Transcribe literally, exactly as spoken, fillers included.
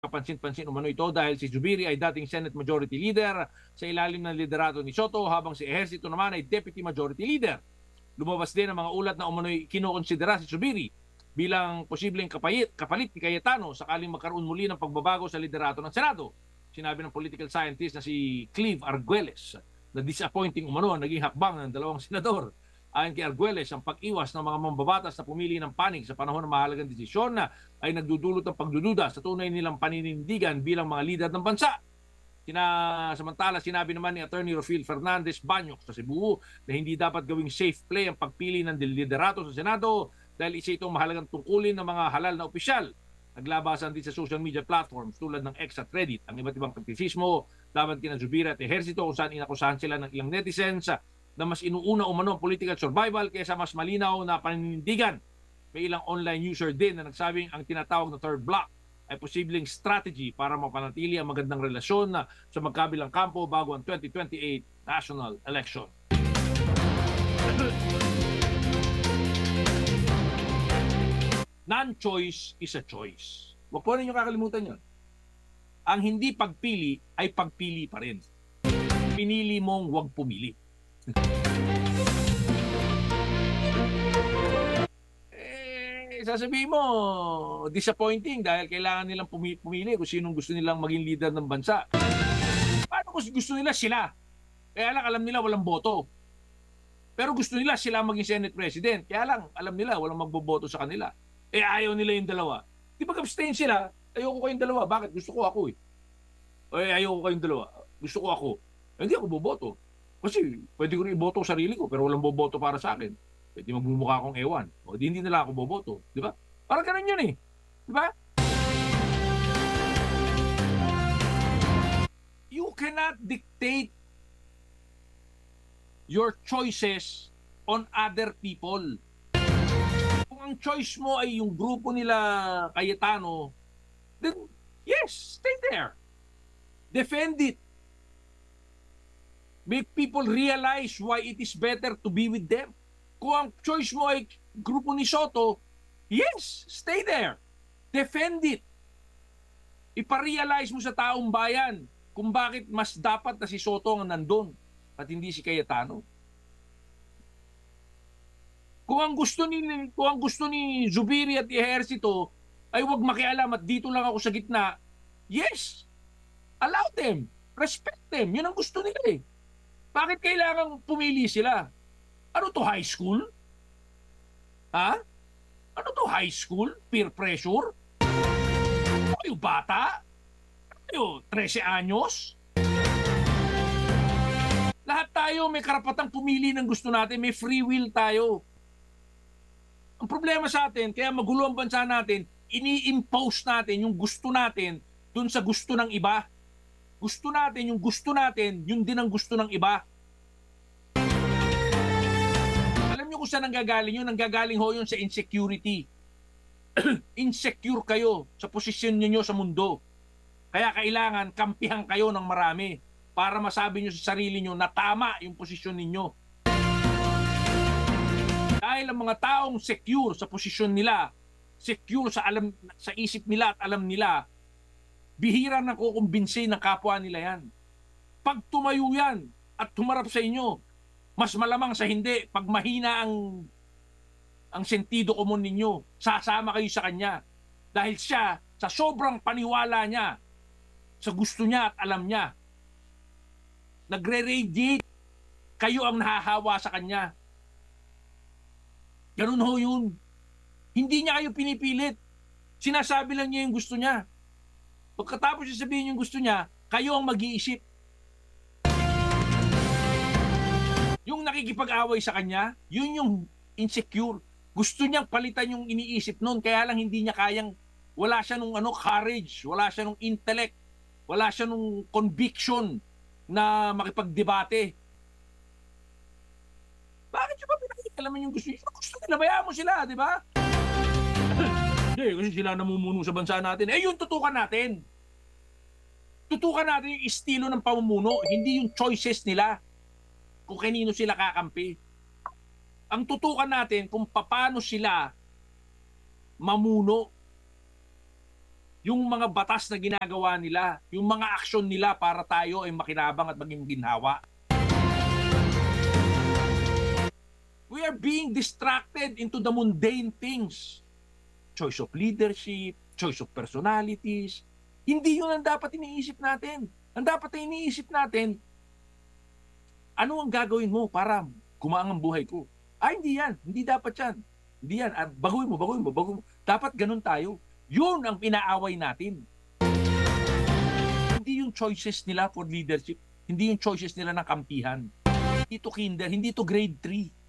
Kapansin-pansin umano ito dahil si Zubiri ay dating Senate Majority Leader sa ilalim ng liderato ni Soto habang si Ejercito naman ay Deputy Majority Leader. Lumabas din ang mga ulat na umano'y kinokonsidera si Zubiri bilang posibleng kapayit, kapalit ni Cayetano sakaling magkaroon muli ng pagbabago sa liderato ng Senado. Sinabi ng political scientist na si Clive Arguelles na disappointing umano ang naging hakbang ng dalawang senador. Ayon kay Arguelles, ang pag-iwas ng mga mambabatas na pumili ng panig sa panahon ng mahalagang desisyon na ay nagdudulot ng pagdududa sa tunay nilang paninindigan bilang mga lider ng bansa. Sina, samantala, sinabi naman ni Attorney Rofil Fernandez Banyok sa Cebu na hindi dapat gawing safe play ang pagpili ng liderato sa Senado dahil isa itong mahalagang tungkulin ng mga halal na opisyal. Naglabasan din sa social media platforms tulad ng X at Reddit ang iba't ibang kritisismo laban kina Zubiri at Ejercito kung saan inakusahan sila ng ilang netizens na mas inuuna umano ang political survival kaysa mas malinaw na paninindigan. May ilang online user din na nagsabing ang tinatawag na third block ay posibleng strategy para mapanatili ang magandang relasyon na sa magkabilang kampo bago ang twenty twenty-eight national election. Non-choice is a choice. Huwag po ninyo kakalimutan yun. Ang hindi pagpili ay pagpili pa rin. Pinili mong huwag pumili. Eh, sasabihin mo, disappointing dahil kailangan nilang pumi- pumili kung sinong gusto nilang maging leader ng bansa. Paano kung gusto nila sila? Kaya lang alam nila walang boto. Pero gusto nila sila maging Senate President. Kaya lang alam nila walang magboboto sa kanila. Eh ayaw nila yung dalawa. Di ba abstain sila? Ayoko kayong dalawa. Bakit? Gusto ko ako eh. Eh ayoko kayong dalawa. Gusto ko ako. Eh, hindi ako boboto. Kasi pwede ko rin iboto sarili ko pero walang boboto para sa akin. Pwede magmumukha akong ewan. O di hindi nila ako boboto. Di ba? Parang ganun yun eh. Di ba? You cannot dictate your choices on other people. Kung ang choice mo ay yung grupo nila Cayetano, then yes, stay there. Defend it. Make people realize why it is better to be with them. Kung ang choice mo ay grupo ni Soto, yes, stay there. Defend it. Iparealize mo sa taong bayan kung bakit mas dapat na si Soto ang nandun at hindi si Cayetano. Kung ang gusto ni kung ang gusto ni Zubiri at Ejercito ay wag makialam at dito lang ako sa gitna, yes, allow them, respect them. Yun ang gusto nila eh. Bakit kailangan pumili sila? Ano to, high school? Ha? Ano to, high school? Peer pressure? Ano kayo, bata? Ano kayo, thirteen anyos? Lahat tayo may karapatang pumili ng gusto natin. May free will tayo. Ang problema sa atin, kaya magulo ang bansa natin, ini-impose natin yung gusto natin dun sa gusto ng iba. Gusto natin, yung gusto natin, yun din ang gusto ng iba. Alam niyo kung saan nanggagaling yun? Nanggagaling ho yun sa insecurity. Insecure kayo sa posisyon niyo sa mundo. Kaya kailangan kampihan kayo ng marami para masabi niyo sa sarili niyo na tama yung posisyon ninyo. Dahil ang mga taong secure sa posisyon nila, secure sa alam sa isip nila at alam nila, bihira na kukumbinsi ng kapwa nila yan. Pag tumayo yan at tumarap sa inyo, mas malamang sa hindi, pag mahina ang ang sentido komon ninyo, sasama kayo sa kanya. Dahil siya, sa sobrang paniwala niya, sa gusto niya at alam niya, nagre-radiate, kayo ang nahahawa sa kanya. Ganun ho yun. Hindi niya kayo pinipilit. Sinasabi lang niya yung gusto niya. Pagkatapos siya sabihin yung gusto niya, kayo ang mag-iisip. Yung nakikipag-away sa kanya, yun yung insecure. Gusto niyang palitan yung iniisip noon, kaya lang hindi niya kayang, wala siya nung ano, courage, wala siya nung intellect, wala siya nung conviction na makipagdebate. Bakit siya ba pinakikalaman yung gusto niya? Gusto nila, bayaan mo sila, di ba? Hindi, kasi sila namumuno sa bansa natin. Eh, yun tutukan natin. Tutukan natin yung estilo ng pamumuno, hindi yung choices nila kung kanino sila kakampi. Ang tutukan natin kung paano sila mamuno. yung mga batas na ginagawa nila, yung mga aksyon nila para tayo ay makinabang at maging ginhawa. We are being distracted into the mundane things. Choice of leadership, choice of personalities. Hindi yun ang dapat iniisip natin. Ang dapat na iniisip natin, ano ang gagawin mo para gumaang ang buhay ko? Ay, hindi yan. Hindi dapat yan. Hindi yan. Ah, baguhin mo, baguhin mo, baguhin mo. Dapat ganun tayo. Yun ang pinaaway natin. Hindi yung choices nila for leadership. Hindi yung choices nila ng kampihan. Hindi to kinder, hindi to grade three.